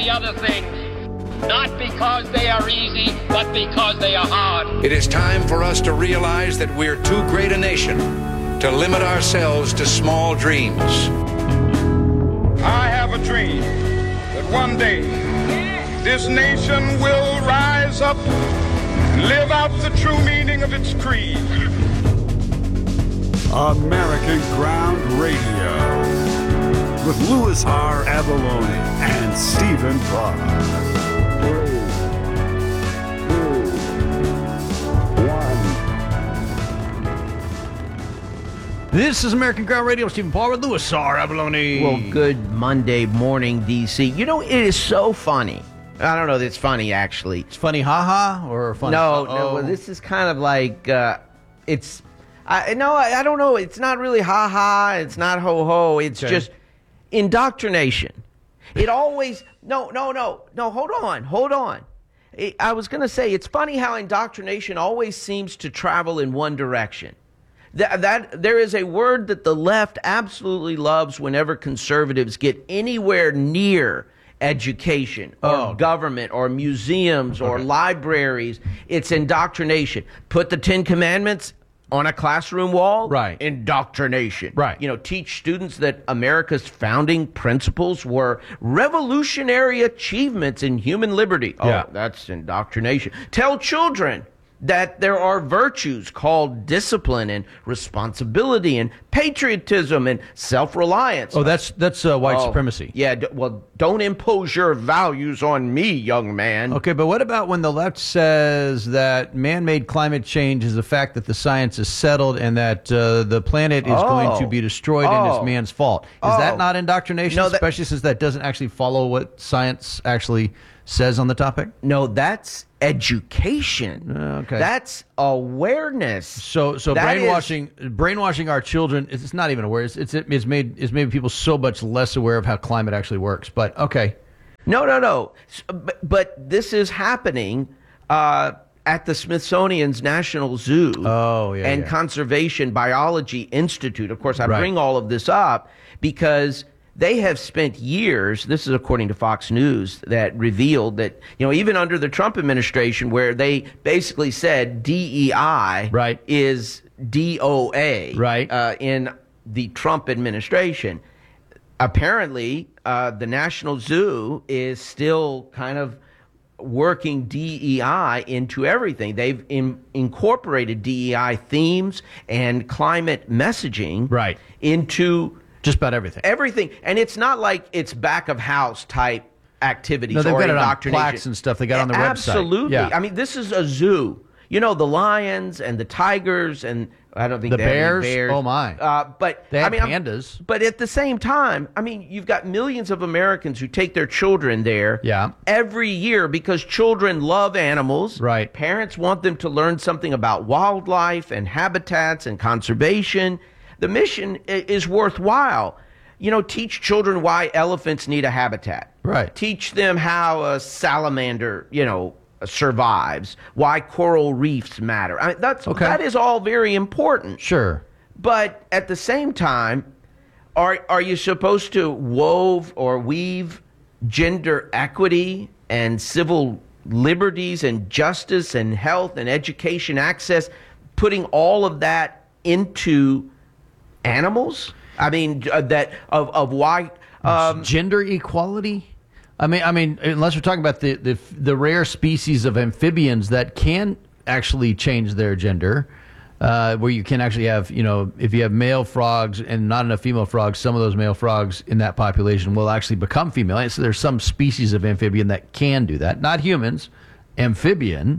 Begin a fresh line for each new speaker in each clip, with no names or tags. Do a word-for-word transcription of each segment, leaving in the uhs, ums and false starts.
the other things, not because they are easy, but because they are hard.
It is time for us to realize that we're too great a nation to limit ourselves to small dreams.
I have a dream that one day this nation will rise up, live out the true meaning of its creed.
American Ground Radio with Louis R. Avallone and Stephen Parr.
Three, two, one.
This is American Ground Radio. Stephen Parr with Louis R. Avallone.
Well, good Monday morning, D C. You know, it is so funny. I don't know that it's funny, actually.
It's funny, haha, or funny?
No,
uh-oh?
no. Well, this is kind of like uh, it's. I no, I, I don't know. It's not really ha ha. It's not ho ho. It's
Okay.
just indoctrination. It always no, no, no, no. Hold on, hold on. It, I was going to say it's funny how indoctrination always seems to travel in one direction. That, that there is a word that the left absolutely loves whenever conservatives get anywhere near education or
Oh.
government or museums or
Okay.
libraries. It's indoctrination. Put the Ten Commandments on a classroom wall.
Right.
Indoctrination.
Right.
You know, teach students that America's founding principles were revolutionary achievements in human liberty. Oh,
Yeah.
that's indoctrination. Tell children that there are virtues called discipline and responsibility and patriotism and self-reliance.
Oh, that's that's uh, white
Oh,
supremacy.
Yeah, d- well, don't impose your values on me, young man.
Okay, but what about when the left says that man-made climate change is the fact that the science is settled and that uh, the planet is
Oh.
going to be destroyed and
Oh.
it's man's fault? Is
Oh.
that not indoctrination,
No, that-
especially since that doesn't actually follow what science actually says on the topic?
No, that's education.
Uh, okay.
That's awareness.
So, so
That is-
brainwashing, brainwashing our children. It's not even aware. It's, it's it's made it's made people so much less aware of how climate actually works. But okay,
No, no, no. S- But, but this is happening uh, at the Smithsonian's National Zoo
Oh, yeah,
and
yeah.
Conservation Biology Institute. Of course, I
Right.
bring all of this up because they have spent years, this is according to Fox News, that revealed that, you know, even under the Trump administration, where they basically said D E I
Right.
is D O A
Right.
uh, in the Trump administration. Apparently, uh, the National Zoo is still kind of working D E I into everything. They've in, incorporated D E I themes and climate messaging
Right.
into
just about everything.
everything. And it's not like it's back of house type activities
No, they've
or
got it on
indoctrination.
plaques and stuff they got on their website.
Absolutely.
Yeah.
I mean, this is a zoo. You know, the lions and the tigers and I don't think
The
they have any
bears?
bears.
Oh, my.
Uh, but
They
I
have
mean, I'm-
pandas.
But at the same time, I mean, you've got millions of Americans who take their children there
Yeah.
every year because children love animals.
Right.
Parents want them to learn something about wildlife and habitats and conservation. The mission i- is worthwhile. You know, teach children why elephants need a habitat.
Right.
Teach them how a salamander, you know, survives, why coral reefs matter. I mean, that's
Okay.
that is all very important.
Sure.
But at the same time, are are you supposed to wove or weave gender equity and civil liberties and justice and health and education access, putting all of that into animals? I mean, uh, that of of why. Um,
Gender equality? I mean, I mean, unless we're talking about the, the the rare species of amphibians that can actually change their gender, uh, where you can actually have, you know, if you have male frogs and not enough female frogs, some of those male frogs in that population will actually become female. And so there's some species of amphibian that can do that. Not humans, amphibian.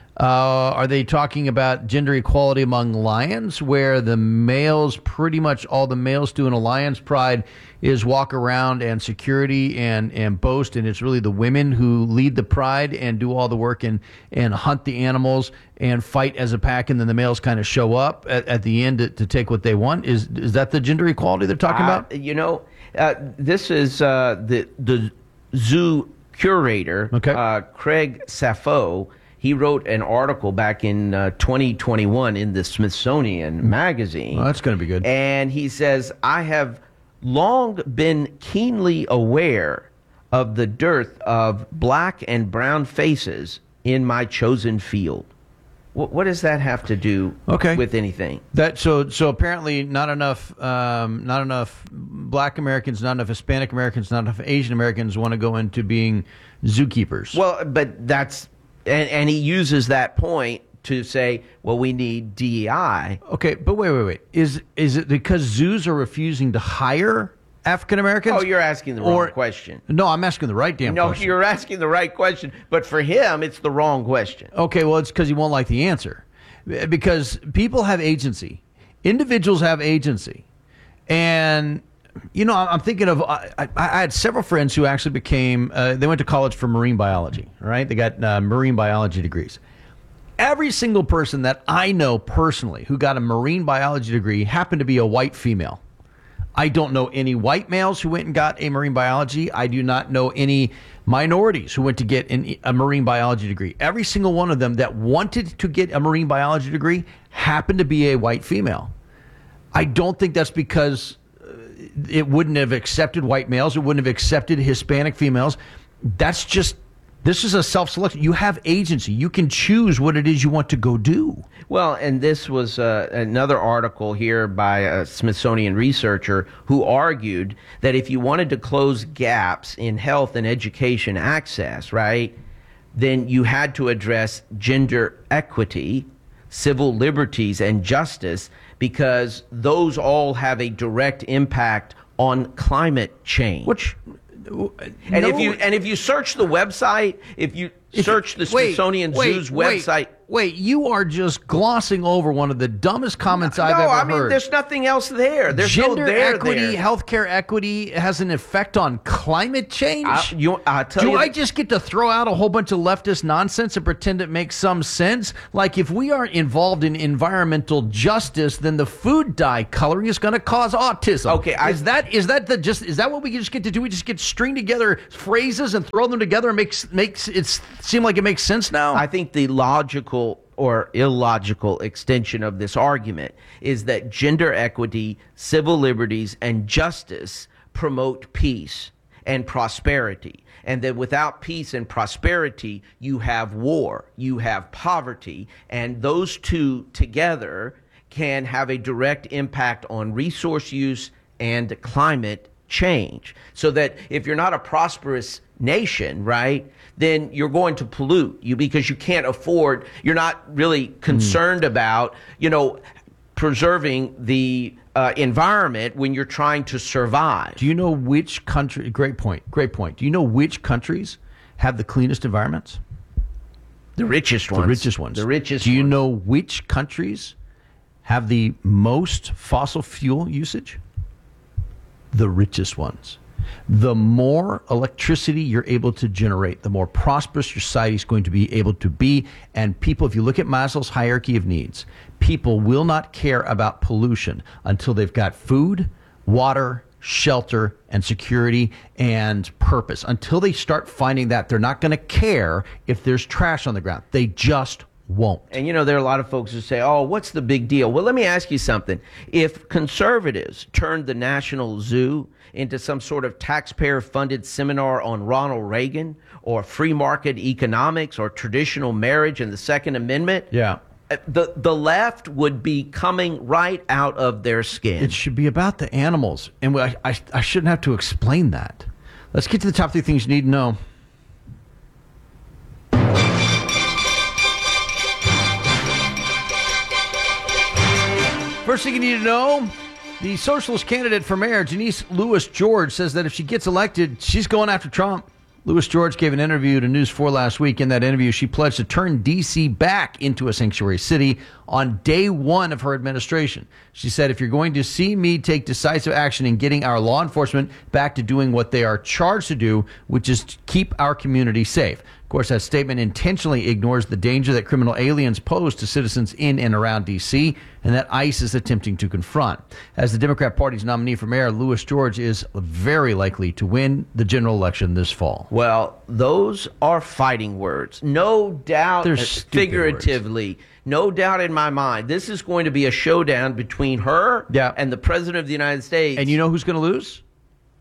Uh, are they talking about gender equality among lions, where the males, pretty much all the males do in a lion's pride is walk around and security and, and boast, and it's really the women who lead the pride and do all the work and, and hunt the animals and fight as a pack, and then the males kind of show up at, at the end to, to take what they want? Is is that the gender equality they're talking
Uh,
about?
You know, uh, this is uh, the the zoo curator,
Okay.
uh, Craig Sappho. He wrote an article back in uh, twenty twenty-one in the Smithsonian Magazine.
Well, that's going to be good.
And he says, I have long been keenly aware of the dearth of black and brown faces in my chosen field. What, what does that have to do
Okay.
with anything?
That so so apparently not enough um, not enough Black Americans, not enough Hispanic Americans, not enough Asian Americans want to go into being zookeepers.
Well, but that's and, and he uses that point to say, well, we need D E I.
Okay, but wait, wait, wait. Is is it because zoos are refusing to hire African Americans?
Oh, you're asking the wrong
Or-
question.
No, I'm asking the right damn
No,
question.
you're asking the right question, but for him, it's the wrong question.
Okay, well, it's because you won't like the answer. Because people have agency. Individuals have agency. And, you know, I'm thinking of, I, I, I had several friends who actually became, uh, they went to college for marine biology, right? They got uh, marine biology degrees. Every single person that I know personally who got a marine biology degree happened to be a white female. I don't know any white males who went and got a marine biology. I do not know any minorities who went to get an, a marine biology degree. Every single one of them that wanted to get a marine biology degree happened to be a white female. I don't think that's because uh, it wouldn't have accepted white males. It wouldn't have accepted Hispanic females. That's just, this is a self-selection. You have agency. You can choose what it is you want to go do.
Well, and this was uh, another article here by a Smithsonian researcher who argued that if you wanted to close gaps in health and education access, right, then you had to address gender equity, civil liberties, and justice, because those all have a direct impact on climate change.
Which,
and if you and if you search the website, if you search the Smithsonian
wait,
Zoo's
wait,
website.
Wait, you are just glossing over one of the dumbest comments
No,
I've ever
I mean,
heard.
there's nothing else there. There's
Gender
no there
equity,
there.
healthcare equity has an effect on climate change.
I, you, I tell
Do
you
I
that-
just get to throw out a whole bunch of leftist nonsense and pretend it makes some sense? Like, if we aren't involved in environmental justice, then the food dye coloring is going to cause autism.
Okay, I-
is that is that the just is that what we just get to do? We just get to string together phrases and throw them together and makes makes it seem like it makes sense now.
I think the logical or illogical extension of this argument is that gender equity, civil liberties, and justice promote peace and prosperity. And that without peace and prosperity, you have war, you have poverty, and those two together can have a direct impact on resource use and climate change. So that if you're not a prosperous nation, right, then you're going to pollute you because you can't afford, you're not really concerned mm. about, you know, preserving the uh, environment when you're trying to survive.
Do you know which country, great point, great point. Do you know which countries have the cleanest environments?
The richest ones.
The richest ones.
The richest
Do you
ones.
know which countries have the most fossil fuel usage? The richest ones. The more electricity you're able to generate, the more prosperous your society is going to be able to be. And people, if you look at Maslow's hierarchy of needs, people will not care about pollution until they've got food, water, shelter, and security and purpose. Until they start finding that, they're not going to care if there's trash on the ground. They just won't.
And you know, there are a lot of folks who say, oh, what's the big deal? Well, let me ask you something. If conservatives turned the National Zoo into some sort of taxpayer-funded seminar on Ronald Reagan or free market economics or traditional marriage and the Second Amendment,
Yeah.
the, the left would be coming right out of their skin.
It should be about the animals. And I, I, I shouldn't have to explain that. Let's get to the top three things you need to know. First thing you need to know, the socialist candidate for mayor, Janice Lewis George, says that if she gets elected, she's going after Trump. Lewis George gave an interview to News four last week. In that interview, she pledged to turn D C back into a sanctuary city on day one of her administration. She said, if you're going to see me take decisive action in getting our law enforcement back to doing what they are charged to do, which is to keep our community safe. Of course, that statement intentionally ignores the danger that criminal aliens pose to citizens in and around D C and that ICE is attempting to confront. As the Democrat Party's nominee for mayor, Lewis George is very likely to win the general election this fall.
Well, those are fighting words. No doubt,
They're
uh,
stupid
figuratively, no doubt in my mind, this is going to be a showdown between her
Yeah.
and the President of the United States.
And you know who's going to lose?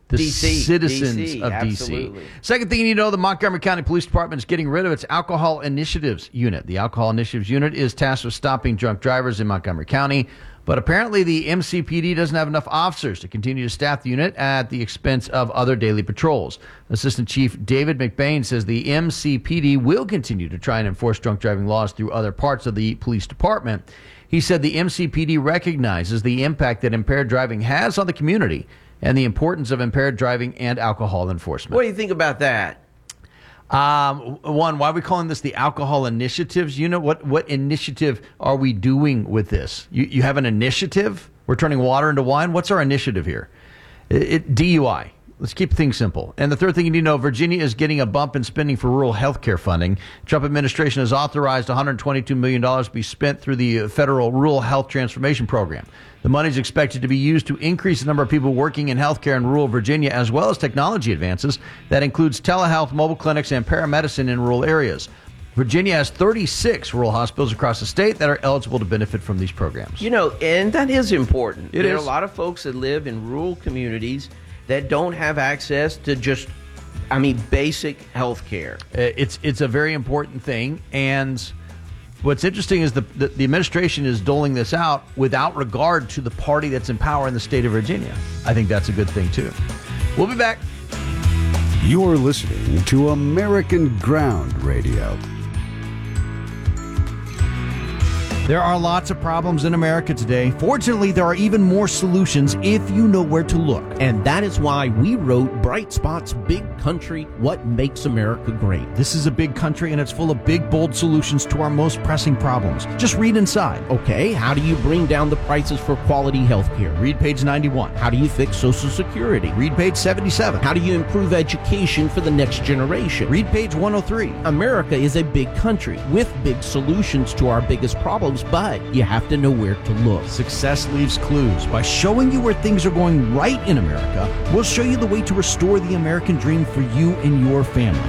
the
D C,
citizens
D C,
of
absolutely.
D C. Second thing you need to know, the Montgomery County Police Department is getting rid of its Alcohol Initiatives Unit. The Alcohol Initiatives Unit is tasked with stopping drunk drivers in Montgomery County, but apparently the M C P D doesn't have enough officers to continue to staff the unit at the expense of other daily patrols. Assistant Chief David McBain says the M C P D will continue to try and enforce drunk driving laws through other parts of the police department. He said the M C P D recognizes the impact that impaired driving has on the community and the importance of impaired driving and alcohol enforcement.
What do you think about that?
Um, one, why are we calling this the Alcohol Initiatives Unit? What what initiative are we doing with this? You, you have an initiative? We're turning water into wine? What's our initiative here? It, it, D U I. Let's keep things simple. And the third thing you need to know, Virginia is getting a bump in spending for rural health care funding. Trump administration has authorized one hundred twenty-two million dollars to be spent through the federal Rural Health Transformation Program. The money is expected to be used to increase the number of people working in healthcare in rural Virginia, as well as technology advances. That includes telehealth, mobile clinics, and paramedicine in rural areas. Virginia has thirty-six rural hospitals across the state that are eligible to benefit from these programs.
You know, and that is important.
It
there
is.
are a lot of folks that live in rural communities that don't have access to just, I mean, basic health care.
Uh, It's it's a very important thing, and what's interesting is the, the the administration is doling this out without regard to the party that's in power in the state of Virginia. I think that's a good thing too. We'll be back.
You're listening to American Ground Radio.
There are lots of problems in America today. Fortunately, there are even more solutions if you know where to look.
And that is why we wrote Bright Spots, Big Country, What Makes America Great.
This is a big country, and it's full of big, bold solutions to our most pressing problems. Just read inside.
Okay, how do you bring down the prices for quality health care?
Read page ninety-one.
How do you fix Social Security?
Read page seventy-seven.
How do you improve education for the next generation?
Read page one oh three.
America is a big country with big solutions to our biggest problems, but you have to know where to look.
Success leaves clues. By showing you where things are going right in America, we'll show you the way to restore the American dream for you and your family.